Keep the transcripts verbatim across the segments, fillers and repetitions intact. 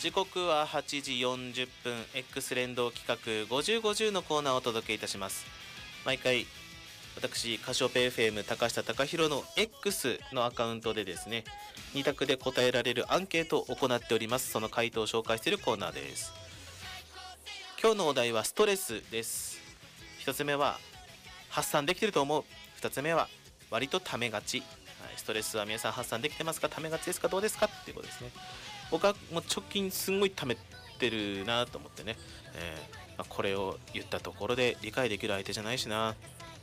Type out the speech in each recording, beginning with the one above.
時刻ははちじよんじゅっぷん、 X 連動企画ごじゅうごじゅうのコーナーをお届けいたします。毎回私カシオペ エフエム 高下貴弘の X のアカウントでですね、に択で答えられるアンケートを行っております。その回答を紹介しているコーナーです。今日のお題はストレスです。ひとつめは発散できてると思う。ふたつめは割とためがち、はい、ストレスは皆さん発散できてますか、ためがちですか、どうですかっていうことですね。僕はもう直近すんごいためてるなと思ってね、えーまあ、これを言ったところで理解できる相手じゃないしな、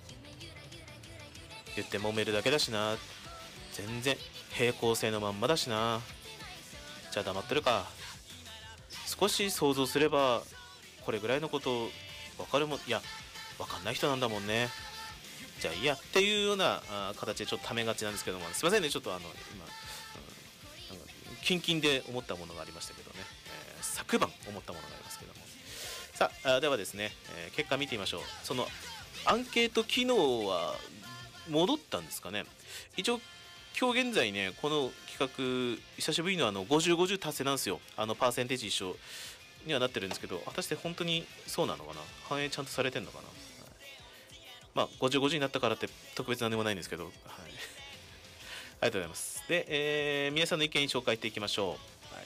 言って揉めるだけだしな、全然平行性のまんまだしな、じゃあ黙ってるか。少し想像すればこれぐらいのこと分かるもん、いや分かんない人なんだもんね、じゃあいいやっていうような形でちょっとためがちなんですけども、すいませんね、ちょっとあの今、うん、キンキンで思ったものがありましたけどね、えー、昨晩思ったものがありますけども、さあではですね、えー、結果見てみましょう。そのアンケート機能は戻ったんですかね。一応今日現在ね、この企画久しぶりのあのごじゅうごじゅう達成なんですよ。あのパーセンテージ一緒にはなってるんですけど、果たして本当にそうなのかな、反映ちゃんとされてんのかな。まあごじゅうごじゅうになったからって特別なんでもないんですけど、はい、ありがとうございます。で、えー、皆さんの意見紹介していきましょう。はい、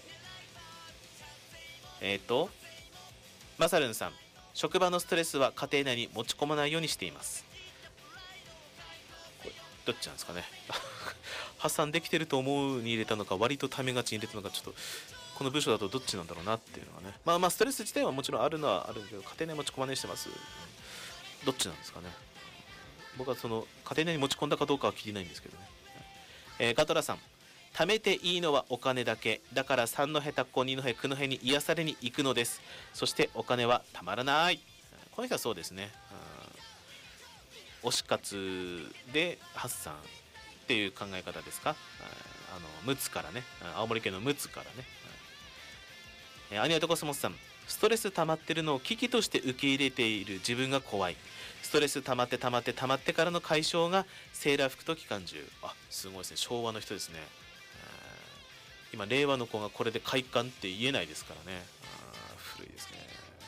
えっ、ー、とマサルンさん、職場のストレスは家庭内に持ち込まないようにしています。これどっちなんですかね発散できてると思うに入れたのか、割とためがちに入れたのか、ちょっとこの文章だとどっちなんだろうなっていうのはね。まあまあストレス自体はもちろんあるのはあるんだけど、家庭内に持ち込まないようにしてます。どっちなんですかね。僕はその家庭内に持ち込んだかどうかは聞いてないんですけどね。えー、ガトラさん、貯めていいのはお金だけだから、さんのへたっこにのへくのへに癒されに行くのです。そしてお金はたまらない。この人はそうですね、推し活で発散っていう考え方ですか。あの陸奥からね、青森県の陸奥からね。えー、アニメとコスモスさん、ストレス溜まってるのを危機として受け入れている自分が怖い。ストレス溜まって溜まって溜まってからの解消がセーラー服と機関銃。あ、すごいですね、昭和の人ですね。今令和の子がこれで快感って言えないですからね。あ、古いですね。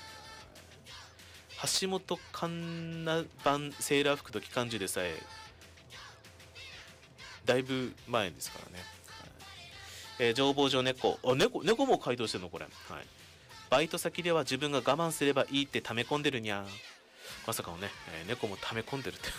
橋本環奈版セーラー服と機関銃でさえだいぶ前ですからね。えー、情報上猫、あ、猫、猫も回答してるのこれ。はい。バイト先では自分が我慢すればいいって溜め込んでるにゃ。まさかのね、えー、猫も溜め込んでるって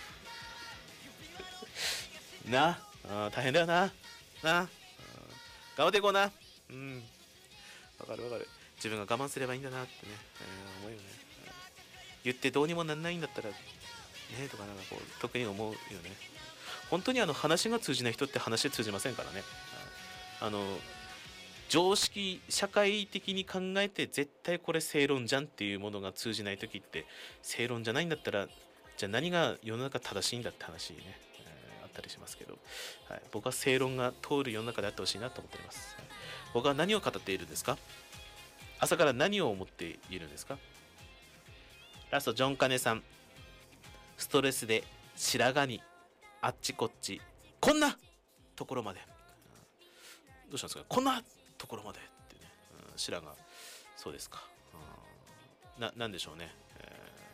なあ、大変だよなな、頑張っていこうな。うん、わかるわかる。自分が我慢すればいいんだなってね、えー、思うよね。言ってどうにもなんないんだったらねとか、なんかこう特に思うよね。本当にあの話が通じない人って話通じませんからね。あの常識社会的に考えて絶対これ正論じゃんっていうものが通じない時って、正論じゃないんだったらじゃあ何が世の中正しいんだって話ね、えー、あったりしますけど、はい、僕は正論が通る世の中であってほしいなと思っております。はい、僕は何を語っているんですか。朝から何を思っているんですか。ラストジョンカネさん、ストレスで白髪にあっちこっちこんなところまで、どうしたんですか、こんなところまでってね、うん、白髪、そうですか、うん、な, なんでしょうね、え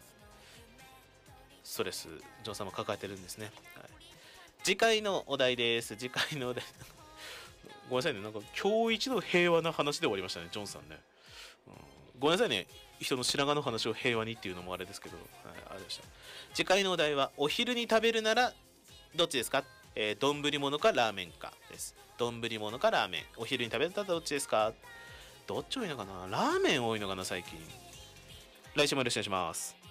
ー、ストレスジョンさんも抱えてるんですね。はい、次回のお題です。次回のお題ごめんなさいね、なんか今日一の平和な話で終わりましたね、ジョンさんね。うん、ごめんなさいね、人の白髪の話を平和にっていうのもあれですけど、はい、ありがとうございました。次回のお題はお昼に食べるならどっちですか。えー、丼物かラーメンかです。丼物かラーメン、お昼に食べたらどっちですか。どっち多いのかな、ラーメン多いのかな最近。来週もよろしくお願いします。